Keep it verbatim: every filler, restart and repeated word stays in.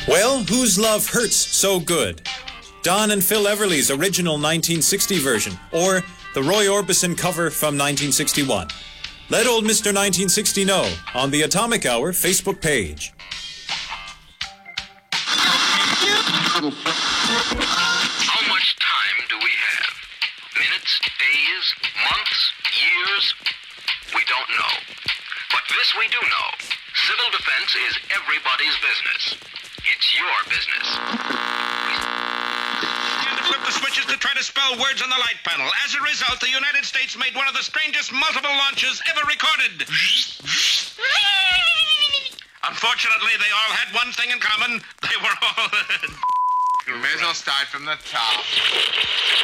Well, Whose Love Hurts So Good? Don and Phil Everly's original nineteen sixty version, or the Roy Orbison cover from nineteen sixty-one. Let old Mister nineteen sixty know on the Atomic Hour Facebook page. How much time do we have? Minutes, days, months, years? We don't know. But this we do know. Civil defense is everybody's business. It's your business. To flip the switches to try to spell words on the light panel. As a result, the United States made one of the strangest multiple launches ever recorded. Unfortunately, they all had one thing in common. They were all... You may as well start from the top.